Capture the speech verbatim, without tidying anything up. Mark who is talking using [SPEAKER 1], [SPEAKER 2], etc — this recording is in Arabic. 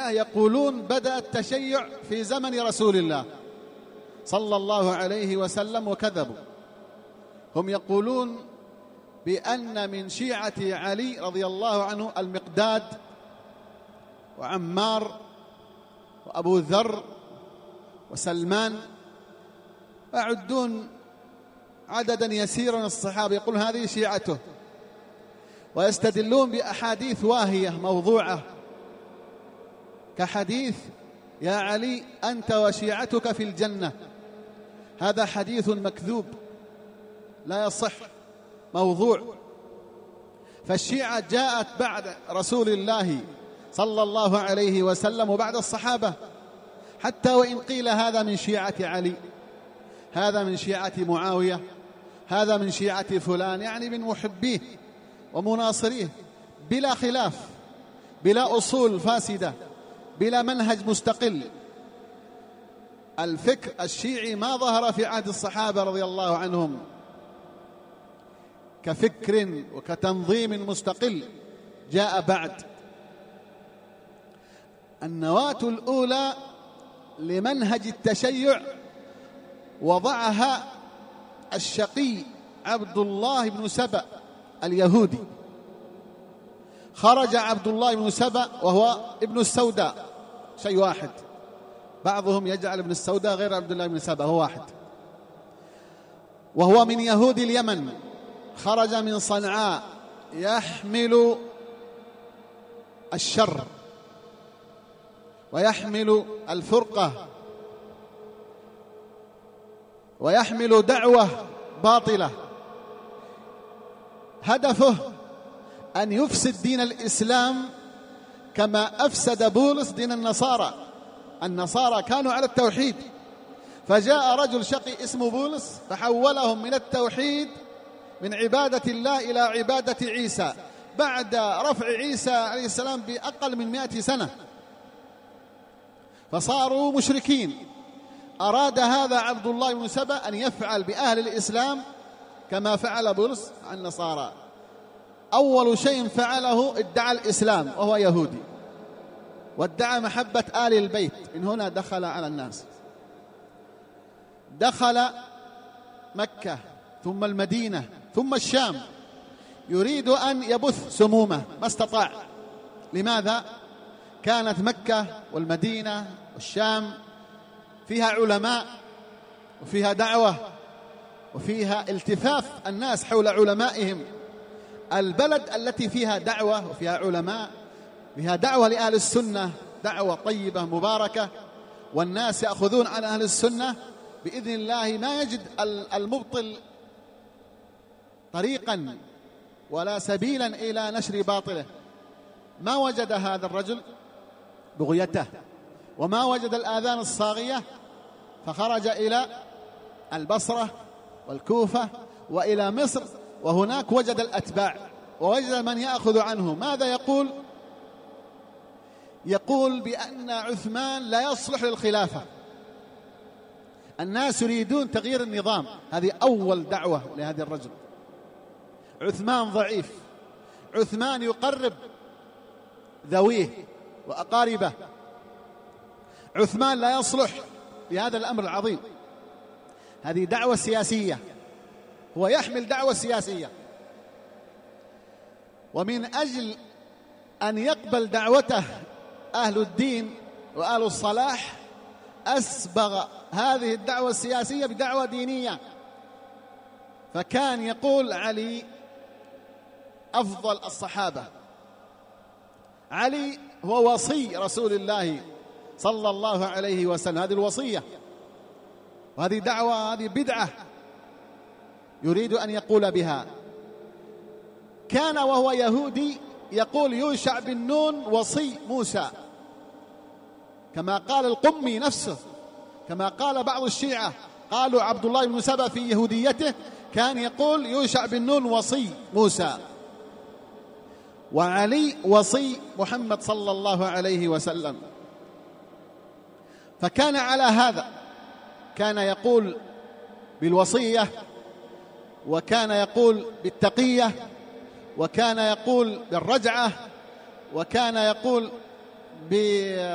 [SPEAKER 1] الشيعة يقولون بدأ التشيع في زمن رسول الله صلى الله عليه وسلم، وكذبوا. هم يقولون بأن من شيعة علي رضي الله عنه المقداد وعمار وأبو ذر وسلمان، يعدون عددا يسيرا من الصحابة، يقول هذه شيعته، ويستدلون بأحاديث واهية موضوعة كحديث يا علي أنت وشيعتك في الجنة. هذا حديث مكذوب لا يصح، موضوع. فالشيعة جاءت بعد رسول الله صلى الله عليه وسلم وبعد الصحابة، حتى وإن قيل هذا من شيعة علي، هذا من شيعة معاوية، هذا من شيعة فلان، يعني من محبيه ومناصريه، بلا خلاف، بلا أصول فاسدة، بلا منهج مستقل. الفكر الشيعي ما ظهر في عهد الصحابة رضي الله عنهم كفكر وكتنظيم مستقل، جاء بعد. النواة الأولى لمنهج التشيع وضعها الشقي عبد الله بن سبأ اليهودي. خرج عبد الله بن سبأ وهو ابن السوداء، شيء واحد، بعضهم يجعل ابن السوداء غير عبد الله بن سبأ، هو واحد، وهو من يهود اليمن. خرج من صنعاء يحمل الشر ويحمل الفرقة ويحمل دعوة باطلة، هدفه أن يفسد دين الإسلام كما أفسد بولس دين النصارى. النصارى كانوا على التوحيد، فجاء رجل شقي اسمه بولس فحولهم من التوحيد، من عبادة الله إلى عبادة عيسى، بعد رفع عيسى عليه السلام بأقل من مئة سنة، فصاروا مشركين. أراد هذا عبد الله بن سبأ أن يفعل بأهل الإسلام كما فعل بولس عن النصارى. أول شيء فعله ادعى الإسلام وهو يهودي، وادعى محبة آل البيت. من هنا دخل على الناس، دخل مكة ثم المدينة ثم الشام، يريد أن يبث سمومه، ما استطاع. لماذا؟ كانت مكة والمدينة والشام فيها علماء وفيها دعوة وفيها التفاف الناس حول علمائهم. البلد التي فيها دعوة وفيها علماء، فيها دعوة لأهل السنة، دعوة طيبة مباركة، والناس يأخذون عن أهل السنة بإذن الله، ما يجد المبطل طريقا ولا سبيلا إلى نشر باطله. ما وجد هذا الرجل بغيته، وما وجد الآذان الصاغية، فخرج إلى البصرة والكوفة وإلى مصر، وهناك وجد الأتباع ووجد من يأخذ عنه. ماذا يقول؟ يقول بأن عثمان لا يصلح للخلافة، الناس يريدون تغيير النظام. هذه أول دعوة لهذا الرجل. عثمان ضعيف، عثمان يقرب ذويه وأقاربه، عثمان لا يصلح لهذا الأمر العظيم. هذه دعوة سياسية، هو يحمل دعوة سياسية، ومن أجل أن يقبل دعوته أهل الدين وأهل الصلاح أسبغ هذه الدعوة السياسية بدعوة دينية. فكان يقول علي أفضل الصحابة، علي هو وصي رسول الله صلى الله عليه وسلم. هذه الوصية وهذه دعوة، هذه بدعة يريد أن يقول بها. كان وهو يهودي يقول يوشع بن نون وصي موسى، كما قال القمي نفسه، كما قال بعض الشيعة قالوا عبد الله بن سبأ في يهوديته كان يقول يوشع بن نون وصي موسى، وعلي وصي محمد صلى الله عليه وسلم. فكان على هذا، كان يقول بالوصية، وكان يقول بالتقية، وكان يقول بالرجعة، وكان يقول ب